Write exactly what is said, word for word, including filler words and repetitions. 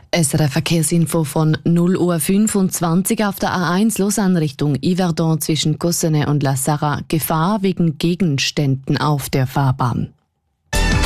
S R F Verkehrsinfo von null Uhr fünfundzwanzig auf der A eins Lausanne Richtung Yverdon zwischen Cossonay und La Sarraz. Gefahr wegen Gegenständen auf der Fahrbahn.